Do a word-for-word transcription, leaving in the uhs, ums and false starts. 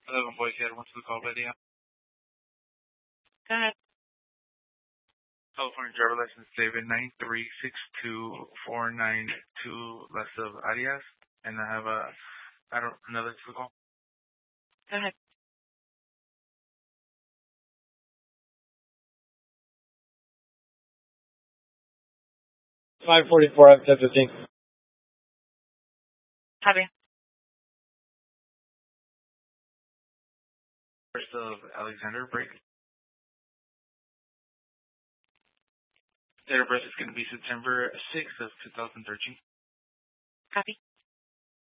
eleven Boise, I want to call Lydia. Go ahead. California driver license David nine three six two four nine two less of Arias, and I have a I don't another to call. Go ahead. five forty-four, I'm ten fifteen. Copy. First of Alexander break. Date of birth is going to be September sixth of two thousand thirteen. Copy.